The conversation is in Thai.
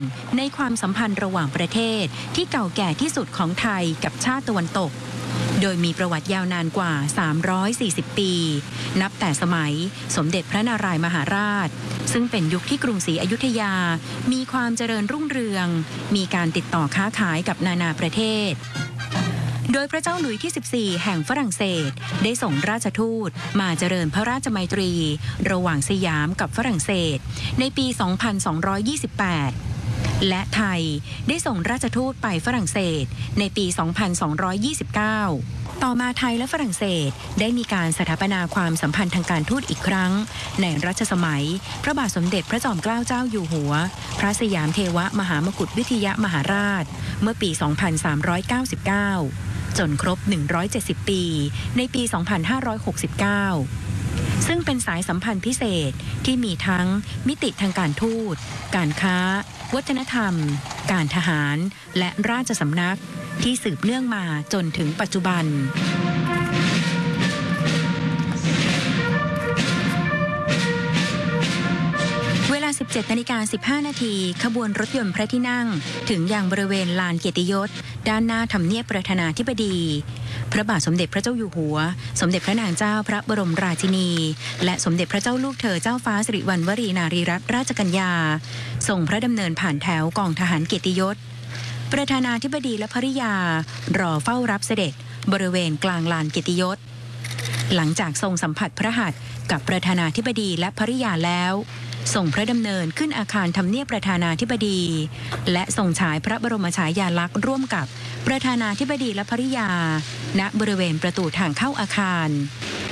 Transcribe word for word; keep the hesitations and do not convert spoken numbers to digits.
ในความสัมพันธ์ระหว่างประเทศที่เก่าแก่ที่สุดของไทยกับชาติตะวันตกโดยมีประวัติยาวนานกว่าสามร้อยสี่สิบปีนับแต่สมัยสมเด็จพระนารายมหาราชซึ่งเป็นยุคที่กรุงศรีอยุธยามีความเจริญรุ่งเรืองมีการติดต่อค้าขายกับนานาประเทศโดยพระเจ้าหลุยส์ที่สิบสี่แห่งฝรั่งเศสได้ส่งราชทูตมาเจริญพระราชมัยตรีระหว่างสยามกับฝรั่งเศสในปี สองพันสองร้อยยี่สิบแปด และไทยได้ส่งราชทูตไปฝรั่งเศสในปี สองพันสองร้อยยี่สิบเก้า ต่อมาไทยและฝรั่งเศสได้มีการสถาปนาความสัมพันธ์ทางการทูตอีกครั้งในรัชสมัยพระบาทสมเด็จพระจอมเกล้าเจ้าอยู่หัวพระสยามเทวมหามกุฏวิทยมหาราชเมื่อปี สองพันสามร้อยเก้าสิบเก้า จนครบ หนึ่งร้อยเจ็ดสิบ ปีในปี สองพันห้าร้อยหกสิบเก้า ซึ่งเป็นสายสัมพันธ์พิเศษที่มีทั้งมิติทางการทูตการค้าวัฒนธรรมการทหารและราชสำนักที่สืบเนื่องมาจนถึงปัจจุบันเวลา สิบเจ็ดนาฬิกาสิบห้า นาทีขบวนรถยนต์พระที่นั่งถึงยังบริเวณลานเกียรติยศด้านหน้าทำเนียบประธานาธิบดีพระบาทสมเด็จพระเจ้าอยู่หัวสมเด็จพระนางเจ้าพระบรมราชินีและสมเด็จพระเจ้าลูกเธอเจ้าฟ้าสิริวัณวรีนารีรัตนราชกัญญาส่งพระดำเนินผ่านแถวกองทหารเกียรติยศประธานาธิบดีและภริยารอเฝ้ารับเสด็จบริเวณกลางลานเกียรติยศหลังจากทรงสัมผัสพระหัตถ์กับประธานาธิบดีและภริยาแล้วส่งพระดำเนินขึ้นอาคารทำเนียบประธานาธิบดีและส่งฉายพระบรมฉายาลักษณ์ร่วมกับประธานาธิบดีและภริยาณบริเวณประตูทางเข้าอาคาร